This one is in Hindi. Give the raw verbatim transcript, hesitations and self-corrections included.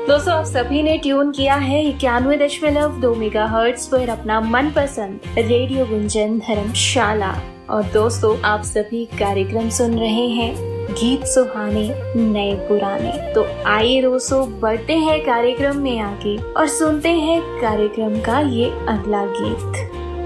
दोस्तों, आप सभी ने ट्यून किया है इक्यानवे दशमलव दो मेगा हर्ट्ज पर अपना मनपसंद रेडियो गुंजन धर्मशाला। और दोस्तों, आप सभी कार्यक्रम सुन रहे हैं गीत सुहाने नए पुराने। तो आइए दोस्तों, बढ़ते हैं कार्यक्रम में आगे और सुनते हैं कार्यक्रम का ये अगला गीत।